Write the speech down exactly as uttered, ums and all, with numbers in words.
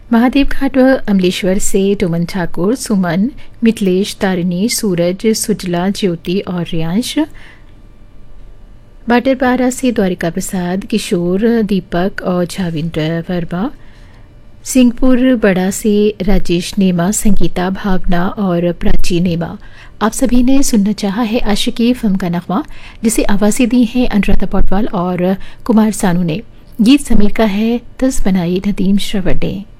महादेव घाट व अमलेश्वर से टोमन ठाकुर, सुमन, मिथिलेश, तारिणी, सूरज, सुजला, ज्योति और रियांश। बाटरपारा से द्वारिका प्रसाद, किशोर, दीपक और झाविंद्र वर्मा। सिंहपुर बड़ा से राजेश नेमा, संगीता, भावना और प्राची नेमा। आप सभी ने सुनना चाहा है आशिकी फिल्म का नगमा, जिसे आवाज़ें दी हैं अनुराधा पौडवाल और कुमार सानू ने। गीत समीर का है, तस बनाई नदीम श्रवण ने।